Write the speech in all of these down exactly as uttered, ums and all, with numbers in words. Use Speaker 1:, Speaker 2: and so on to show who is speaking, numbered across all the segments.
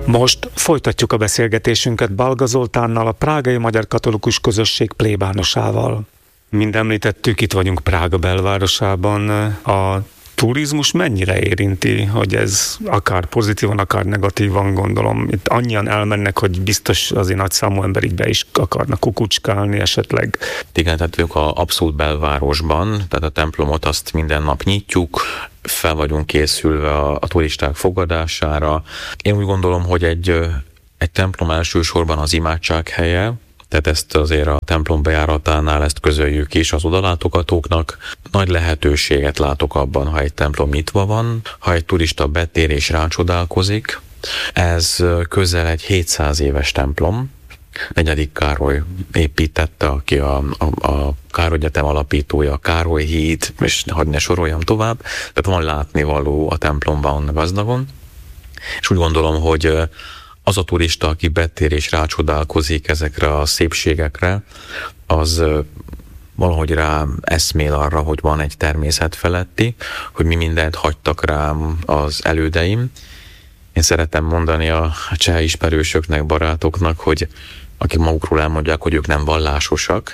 Speaker 1: Most folytatjuk a beszélgetésünket Balga Zoltánnal, a prágai magyar katolikus közösség plébánosával. Mind említettük, itt vagyunk Prága belvárosában. A turizmus mennyire érinti, hogy ez akár pozitívan, akár negatívan, gondolom. Itt annyian elmennek, hogy biztos azért nagy számú ember így be is akarnak kukucskálni esetleg.
Speaker 2: Igen, tehát ők a abszolút belvárosban, tehát a templomot azt minden nap nyitjuk, fel vagyunk készülve a, a turisták fogadására. Én úgy gondolom, hogy egy, egy templom elsősorban az imádság helye, tehát ezt azért a templom bejáratánál ezt közöljük is az odalátogatóknak. Nagy lehetőséget látok abban, ha egy templom nyitva van, ha egy turista betér és rácsodálkozik. Ez közel egy hétszáz éves templom. Negyedik Károly építette, aki a, a, a Károly Egyetem alapítója, a Károly híd, és hadd ne soroljam tovább. Tehát van látnivaló a templomban gazdagon. És úgy gondolom, hogy az a turista, aki betér és rácsodálkozik ezekre a szépségekre, az valahogy rá eszmél arra, hogy van egy természet feletti, hogy mi mindent hagytak rám az elődeim. Én szeretem mondani a cseh ismerősöknek, barátoknak, hogy akik magukról elmondják, hogy ők nem vallásosak,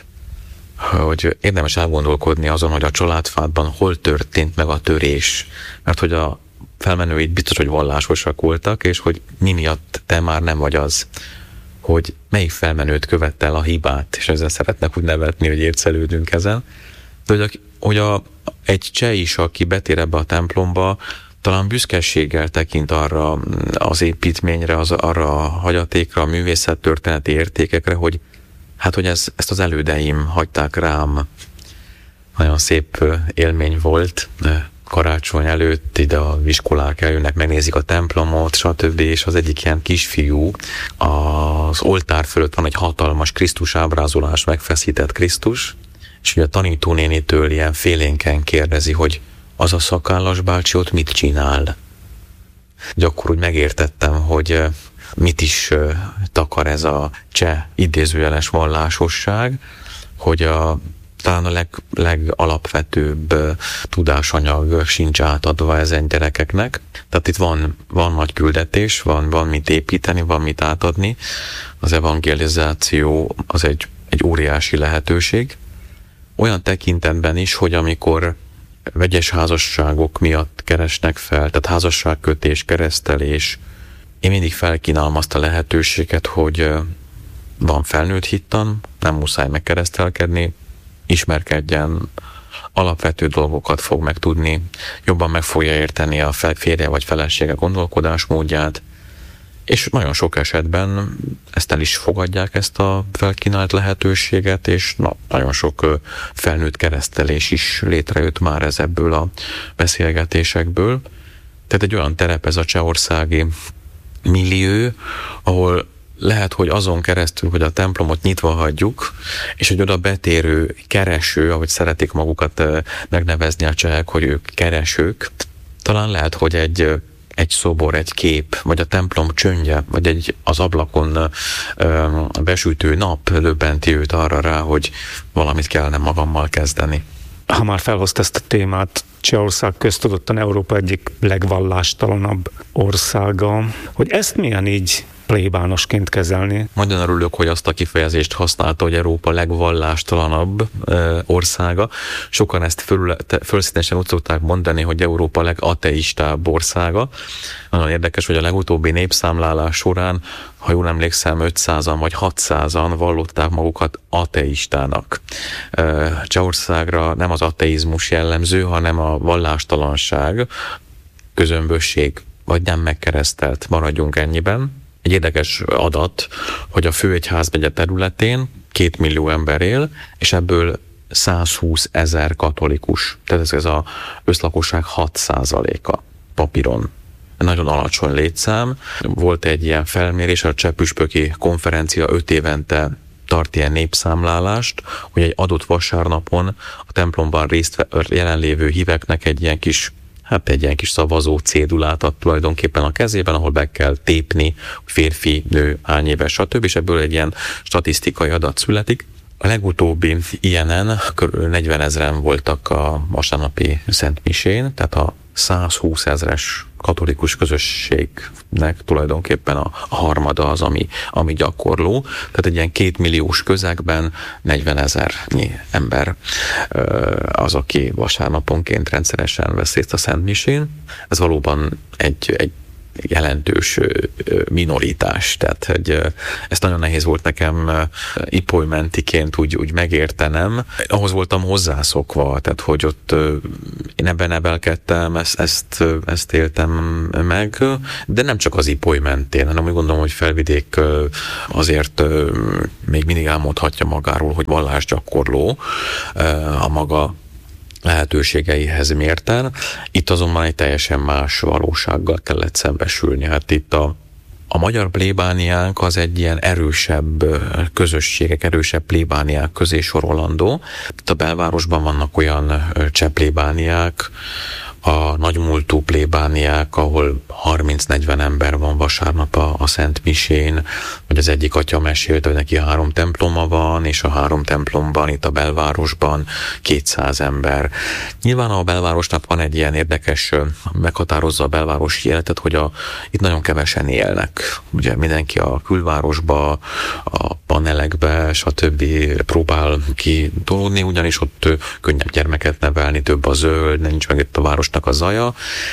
Speaker 2: hogy érdemes elgondolkodni azon, hogy a családfádban hol történt meg a törés. Mert hogy a felmenőid biztos, hogy vallásosak voltak, és hogy mi miatt te már nem vagy az, hogy melyik felmenőt követte el a hibát, és ezzel szeretnek úgy nevetni, hogy értszelődünk ezen. De hogy, a, hogy a, egy cseh is, aki betér ebbe a templomba, talán büszkeséggel tekint arra az építményre, az, arra a hagyatékra, a művészettörténeti értékekre, hogy hát, hogy ez, ezt az elődeim hagyták rám. Nagyon szép élmény volt. Karácsony előtt ide a iskolák eljönnek, megnézik a templomot, stb. És az egyik ilyen kisfiú, az oltár fölött van egy hatalmas Krisztus ábrázolás, megfeszített Krisztus, és ugye a tanítónénitől ilyen félénken kérdezi, hogy az a szakállas bácsi ott mit csinál? És akkor úgy megértettem, hogy mit is takar ez a cseh idézőjeles vallásosság, hogy a talán a leg, legalapvetőbb tudásanyag sincs átadva ezen gyerekeknek. Tehát itt van, van nagy küldetés, van, van mit építeni, van mit átadni. Az evangelizáció az egy, egy óriási lehetőség. Olyan tekintetben is, hogy amikor vegyes házasságok miatt keresnek fel, tehát házasságkötés, keresztelés, én mindig felkínálom azt a lehetőséget, hogy van felnőtt hittan, nem muszáj megkeresztelkedni, ismerkedjen, alapvető dolgokat fog megtudni, jobban meg fogja érteni a férje vagy felesége gondolkodásmódját, és nagyon sok esetben ezt el is fogadják, ezt a felkínált lehetőséget, és na, nagyon sok felnőtt keresztelés is létrejött már ez ebből a beszélgetésekből. Tehát egy olyan terep ez a csehországi millió, ahol lehet, hogy azon keresztül, hogy a templomot nyitva hagyjuk, és hogy oda betérő kereső, ahogy szeretik magukat megnevezni a csehek, hogy ők keresők, talán lehet, hogy egy, egy szobor, egy kép, vagy a templom csöndje, vagy egy az ablakon ö, besütő nap löbbenti őt arra rá, hogy valamit kellene magammal kezdeni.
Speaker 1: Ha már felhozta ezt a témát, Csehország köztudottan Európa egyik legvallástalanabb országa, hogy ezt milyen így plébánosként kezelni?
Speaker 2: Nagyon örülök, hogy azt a kifejezést használta, hogy Európa legvallástalanabb e, országa. Sokan ezt föl, fölszínesen úgy szokták mondani, hogy Európa legateistább országa. Nagyon érdekes, hogy a legutóbbi népszámlálás során, ha jól emlékszem, ötszázan vagy hatszázan vallották magukat ateistának. E, Csehországra nem az ateizmus jellemző, hanem a vallástalanság, közömbösség, vagy nem megkeresztelt, maradjunk ennyiben. Egy érdekes adat, hogy a főegyházmegye területén két millió ember él, és ebből százhúsz ezer katolikus. Tehát ez az összlakosság hat százaléka papíron. Nagyon alacsony létszám. Volt egy ilyen felmérés, a Cseh Püspöki Konferencia öt évente tart ilyen népszámlálást, hogy egy adott vasárnapon a templomban részt jelenlévő híveknek egy ilyen kis hát egy ilyen kis szavazó cédulát ad tulajdonképpen a kezében, ahol be kell tépni férfi, nő, hány éves, stb. És ebből egy ilyen statisztikai adat születik. A legutóbbi ilyenen kb. negyvenezren voltak a vasárnapi szentmisén, tehát a százhúsz ezres katolikus közösségnek tulajdonképpen a, a harmada az, ami, ami gyakorló. Tehát egy ilyen kétmilliós közegben negyvenezernyi ember az, aki vasárnaponként rendszeresen vesz részt a Szentmisén. Ez valóban egy, egy jelentős minoritás, tehát hogy ezt nagyon nehéz volt nekem ipolymentiként úgy, úgy megértenem. Ahhoz voltam hozzászokva, tehát hogy ott én ebben nevelkedtem, ezt, ezt, ezt éltem meg, de nem csak az ipoly mentén, hanem úgy gondolom, hogy Felvidék azért még mindig elmondhatja magáról, hogy vallásgyakorló a maga lehetőségeihez mérten. Itt azonban egy teljesen más valósággal kellett szembesülni. Hát itt a, a magyar plébániánk az egy ilyen erősebb közösségek, erősebb plébániák közé sorolandó. Itt a belvárosban vannak olyan cseh plébániák, a nagymúltú plébániák, ahol harminc-negyven ember van vasárnap a, a Szent Misén, vagy az egyik atya mesélt, hogy neki három temploma van, és a három templomban, itt a belvárosban kétszáz ember. Nyilván a belvárosnak van egy ilyen érdekes, meghatározza a belvárosi életet, hogy a, itt nagyon kevesen élnek. Ugye mindenki a külvárosba, a panelekbe, stb. Próbál kidolódni, ugyanis ott könnyebb gyermeket nevelni, több a zöld, nincs meg itt a városnak a zaja.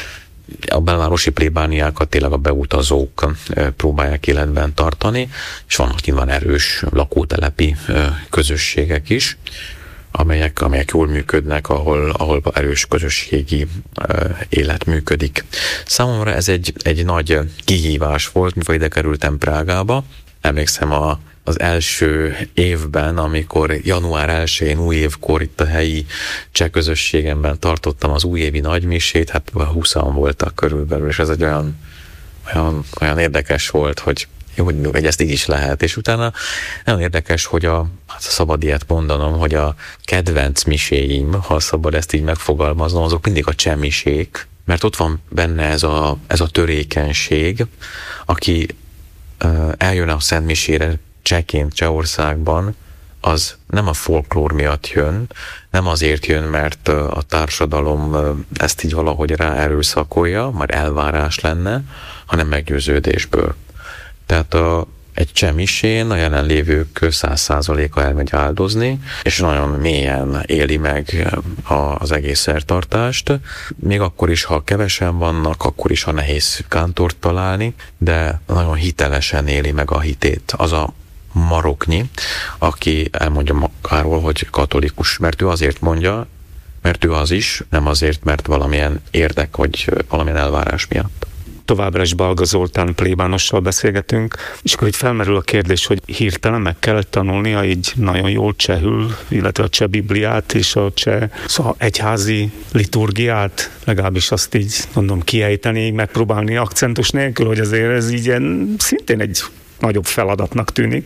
Speaker 2: A belvárosi plébániákat tényleg a beutazók próbálják életben tartani, és vannak nyilván erős lakótelepi közösségek is, amelyek, amelyek jól működnek, ahol, ahol erős közösségi élet működik. Számomra ez egy, egy nagy kihívás volt, mikor ide kerültem Prágába. Emlékszem a az első évben, amikor január elsején, új évkor itt a helyi cseh közösségemben tartottam az újévi nagymisét, hát húszan voltak körülbelül, és ez egy olyan, olyan, olyan érdekes volt, hogy jó, hogy ezt így is lehet. És utána nagyon érdekes, hogy a, hát szabad ilyet mondanom, hogy a kedvenc miséim, ha szabad ezt így megfogalmaznom, azok mindig a cseh misék, mert ott van benne ez a, ez a törékenység, aki uh, eljön a Szent Misére csehként Csehországban, az nem a folklór miatt jön, nem azért jön, mert a társadalom ezt így valahogy ráerőszakolja, már elvárás lenne, hanem meggyőződésből. Tehát a, egy cseh misén a jelenlévők száz százaléka elmegy áldozni, és nagyon mélyen éli meg az egész szertartást. Még akkor is, ha kevesen vannak, akkor is, ha nehéz kántort találni, de nagyon hitelesen éli meg a hitét. Az a maroknyi, aki elmondja magáról, hogy katolikus, mert ő azért mondja, mert ő az is, nem azért, mert valamilyen érdek, vagy valamilyen elvárás miatt.
Speaker 1: Továbbra is Balga Zoltán plébánossal beszélgetünk, és akkor így felmerül a kérdés, hogy hirtelen meg kell tanulnia így nagyon jól csehül, illetve a cseh bibliát és a cseh szóval egyházi liturgiát, legalábbis azt így mondom kiejteni, megpróbálni akcentus nélkül, hogy azért ez így ilyen, szintén egy nagyobb feladatnak tűnik.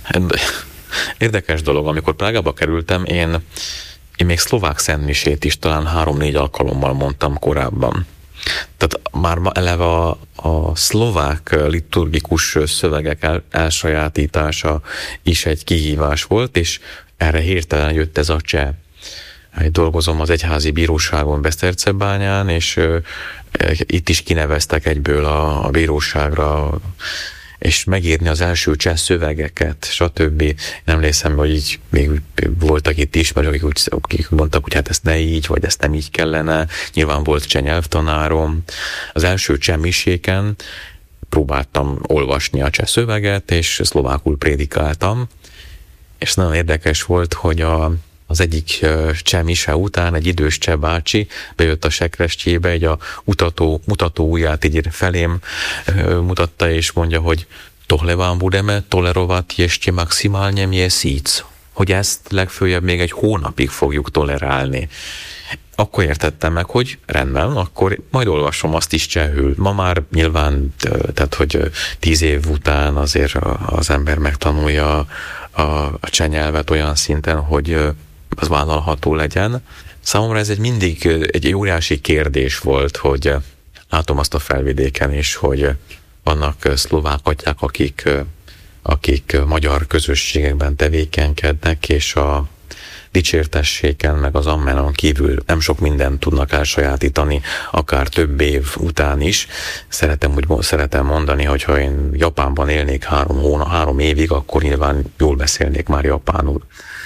Speaker 2: Érdekes dolog, amikor Prágába kerültem, én, én még szlovák szentmisét is talán három-négy alkalommal mondtam korábban. Tehát már ma eleve a, a szlovák liturgikus szövegek el, elsajátítása is egy kihívás volt, és erre hirtelen jött ez a cseh. Dolgozom az egyházi bíróságon Besztercebányán, és uh, itt is kineveztek egyből a, a bíróságra, és megírni az első cseh szövegeket, stb. Nem emlékszem, hogy így még voltak itt ismerők, akik mondtak, hogy hát ezt ne így, vagy ezt nem így kellene. Nyilván volt cseh nyelvtanárom. Az első cseh miséken próbáltam olvasni a cseh szöveget, és szlovákul prédikáltam. És nagyon érdekes volt, hogy a az egyik cseh mise után egy idős cseh bácsi bejött a sekrestjébe, egy a mutató, mutató ujját így felém mutatta, és mondja, hogy tohle vám budeme tolerovat ještě maximálně měsíc, hogy ezt legfőjebb még egy hónapig fogjuk tolerálni. Akkor értettem meg, hogy rendben, akkor majd olvasom azt is csehül. Ma már nyilván, tehát hogy tíz év után azért az ember megtanulja a, a cseh nyelvet olyan szinten, hogy az vállalható legyen. Számomra ez egy mindig egy óriási kérdés volt, hogy látom azt a Felvidéken is, hogy vannak szlovák atyák, akik, akik magyar közösségekben tevékenykednek, és a dicsértessék el, meg az ammenon kívül nem sok mindent tudnak elsajátítani, akár több év után is. Szeretem úgy szeretem mondani, hogy ha én Japánban élnék három hónap, három évig, akkor nyilván jól beszélnék már japánul.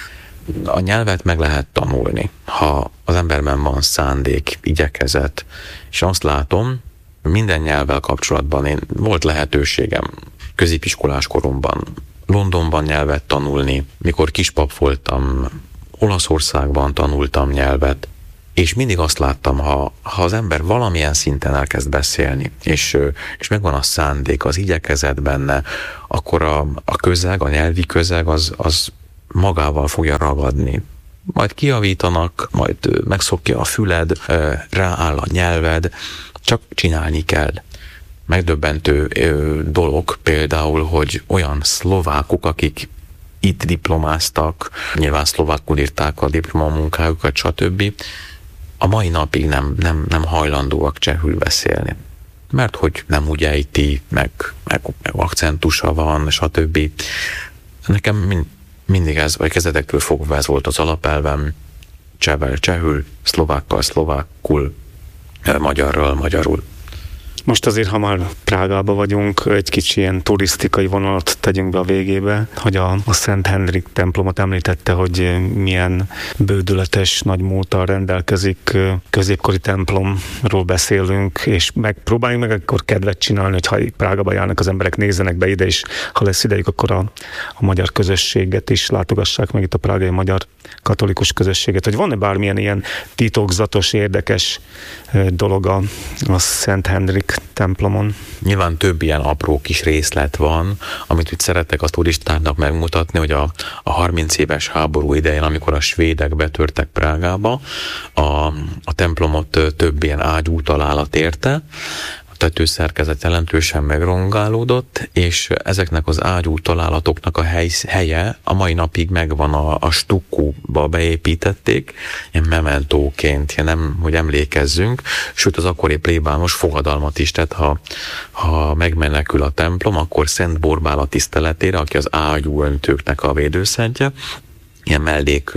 Speaker 2: A nyelvet meg lehet tanulni, ha az emberben van szándék, igyekezet, és azt látom, minden nyelvvel kapcsolatban én volt lehetőségem középiskolás koromban Londonban nyelvet tanulni, mikor kispap voltam, Olaszországban tanultam nyelvet, és mindig azt láttam, ha, ha az ember valamilyen szinten elkezd beszélni, és, és megvan a szándék, az igyekezet benne, akkor a, a közeg, a nyelvi közeg az, az magával fogja ragadni. Majd kijavítanak, majd megszokja a füled, rááll a nyelved, csak csinálni kell. Megdöbbentő dolog például, hogy olyan szlovákok, akik itt diplomáztak, nyilván szlovákul írták a diplomamunkájukat, stb. A mai napig nem, nem, nem hajlandóak csehül beszélni. Mert hogy nem úgy ejti, meg, meg, meg akcentusa van, stb. Nekem mind, mindig ez, vagy kezdetektől fogva ez volt az alapelvem, csehvel csehül, szlovákkal szlovákul, magyarral magyarul.
Speaker 1: Most azért, ha már Prágában vagyunk, egy kicsi ilyen turisztikai vonalat tegyünk be a végébe, hogy a, a Szent Henrik templomot említette, hogy milyen bődületes nagy múlttal rendelkezik, középkori templomról beszélünk, és megpróbáljunk meg akkor kedvet csinálni, hogy ha Prágában járnak az emberek, nézzenek be ide, és ha lesz idejük, akkor a, a magyar közösséget is látogassák meg, itt a prágai magyar katolikus közösséget, hogy van-e bármilyen ilyen titokzatos, érdekes dolog a, a Szent Henrik templomon?
Speaker 2: Nyilván több ilyen apró kis részlet van, amit úgy szeretek a turistáknak megmutatni, hogy a, a harminc éves háború idején, amikor a svédek betörtek Prágába, a, a templomot több ilyen ágyú találat érte, tetőszerkezet jelentősen megrongálódott, és ezeknek az ágyú találatoknak a hely, helye a mai napig megvan, a, a stukkóba beépítették, ilyen mementóként, ilyen nem, hogy emlékezzünk, sőt az akkori plébános fogadalmat is, tehát ha, ha megmenekül a templom, akkor Szent Borbála tiszteletére, aki az ágyú öntőknek a védőszentje, ilyen mellék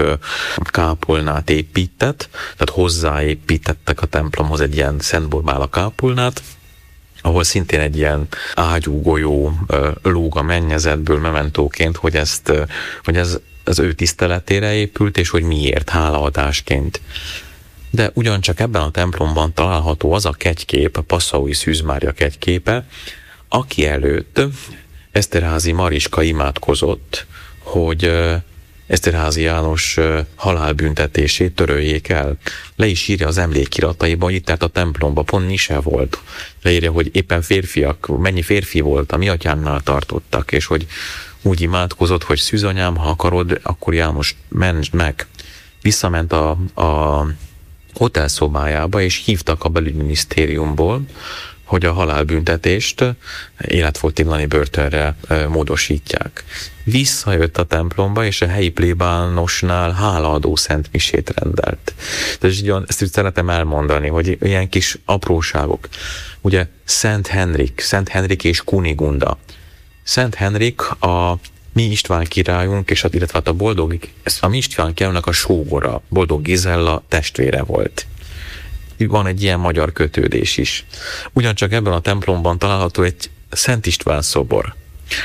Speaker 2: kápolnát épített, tehát hozzáépítettek a templomhoz egy ilyen Szent Borbála kápolnát, ahol szintén egy ilyen ágyú golyó lóg a mennyezetből mementóként, hogy, ezt, hogy ez az ő tiszteletére épült, és hogy miért, hálaadásként. De ugyancsak ebben a templomban található az a kegykép, a Passaui Szűz Mária kegyképe, aki előtt Eszterházy Mariska imádkozott, hogy Eszterházy János halálbüntetését töröljék el. Le is írja az emlékirataiban, hogy itt tehát a templomban pont mise volt. Leírja, hogy éppen férfiak, mennyi férfi volt, a mi atyánknál tartottak, és hogy úgy imádkozott, hogy szűzanyám, ha akarod, akkor János, menj meg. Visszament a, a hotelszobájába, és hívtak a belügyminisztériumból, hogy a halálbüntetést életfogytiglani börtönre módosítják. Visszajött a templomba, és a helyi plébánosnál hálaadó szentmisét rendelt. Tehát ezt szeretem elmondani, hogy ilyen kis apróságok. Ugye Szent Henrik, Szent Henrik és Kunigunda. Szent Henrik a mi István királyunk, és illetve a Boldog, a mi István királyunknak a sógora, Boldog Gizella testvére volt. Van egy ilyen magyar kötődés is. Ugyancsak ebben a templomban található egy Szent István szobor.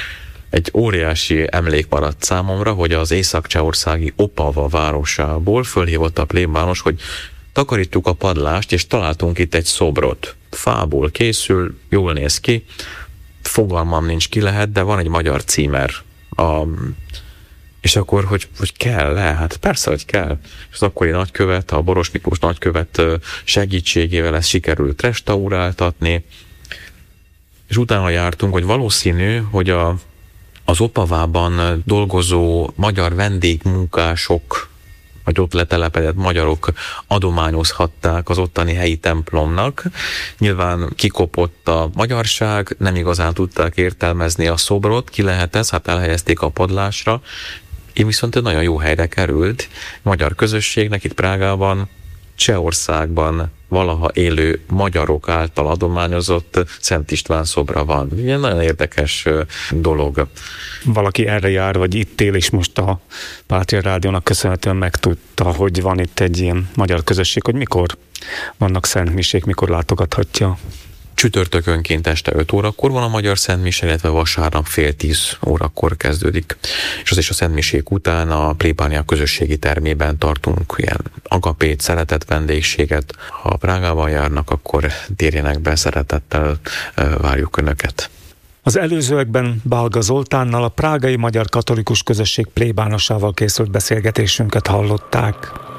Speaker 2: Egy óriási emlék maradt számomra, hogy az észak-csehországi Opava városából fölhívott a plébános, hogy takarítjuk a padlást, és találtunk itt egy szobrot. Fából készül, jól néz ki, fogalmam nincs, ki lehet, de van egy magyar címer. A És akkor, hogy, hogy kell-e? Hát persze, hogy kell. És az akkori nagykövet, a Boros Miklós nagykövet segítségével ezt sikerült restauráltatni, és utána jártunk, hogy valószínű, hogy a, az Opavában dolgozó magyar vendégmunkások, vagy ott letelepedett magyarok adományozhatták az ottani helyi templomnak. Nyilván kikopott a magyarság, nem igazán tudták értelmezni a szobrot, ki lehet ez, hát elhelyezték a padlásra. Én viszont egy nagyon jó helyre került, magyar közösségnek itt Prágában Csehországban valaha élő magyarok által adományozott Szent István szobra van. Ugye nagyon érdekes dolog.
Speaker 1: Valaki erre jár, vagy itt él, és most a Pátria Rádiónak köszönhetően megtudta, hogy van itt egy ilyen magyar közösség, hogy mikor vannak szentmisék, mikor látogathatja.
Speaker 2: Csütörtökönként este öt órakor van a magyar szentmise, illetve vasárnap fél tíz órakor kezdődik. És az is a szentmisék után a plébánia közösségi termében tartunk ilyen agapét, szeretett vendégséget. Ha Prágában járnak, akkor térjenek be, szeretettel várjuk Önöket.
Speaker 1: Az előzőekben Balga Zoltánnal, a prágai magyar katolikus közösség plébánosával készült beszélgetésünket hallották.